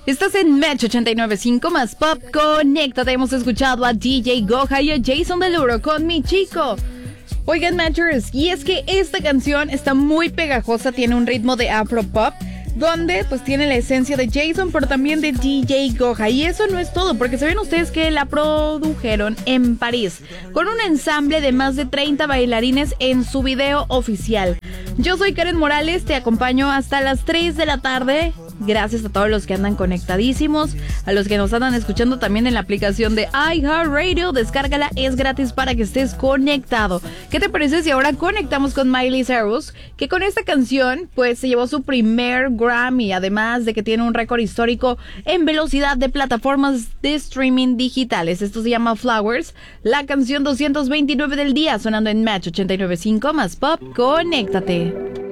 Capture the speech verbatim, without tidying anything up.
Estás en Match ochenta y nueve punto cinco más Pop. Conéctate. Hemos escuchado a D J Goja y a Jason Derulo con Mi Chico. Oigan, Matchers, y es que esta canción está muy pegajosa, tiene un ritmo de afro pop, donde pues tiene la esencia de Jason, pero también de D J Goja. Y eso no es todo, porque saben ustedes que la produjeron en París, con un ensamble de más de treinta bailarines en su video oficial. Yo soy Karen Morales, te acompaño hasta las tres de la tarde. Gracias a todos los que andan conectadísimos, a los que nos andan escuchando también en la aplicación de iHeartRadio. Descárgala, es gratis para que estés conectado. ¿Qué te parece si ahora conectamos con Miley Cyrus? Que con esta canción pues se llevó su primer Grammy, además de que tiene un récord histórico en velocidad de plataformas de streaming digitales. Esto se llama Flowers, la canción doscientos veintinueve del día, sonando en Match ochenta y nueve punto cinco más Pop. Conéctate.